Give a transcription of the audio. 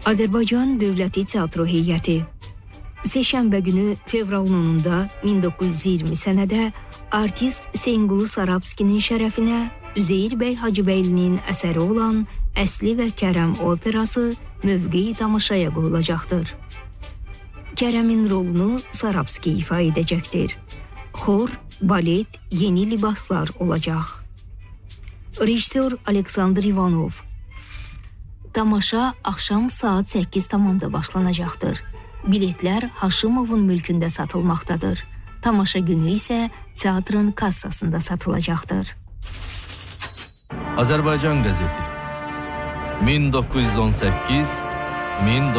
Azərbaycan Dövləti Teatro Heyəti Seşənbə günü fevralın 10-da 1920 sənədə artist Hüseynqulu Sarabskinin şərəfinə Üzeyir bəy Hacıbəylinin əsəri olan Əsli və Kərəm operası mövqeyi tamaşaya qoyulacaqdır. Kərəmin rolunu Sarabski ifa edəcəkdir. Xor, balet, yeni libaslar olacaq. Rejissor Aleksandr Ivanov. Tamaşa axşam saat 8:00-da başlanacaqdır. Biletlər Haşimovun mülkündə satılmaqdadır. Tamaşa günü isə teatrın kassasında satılacaqdır. Azərbaycan qəzeti 1918-1920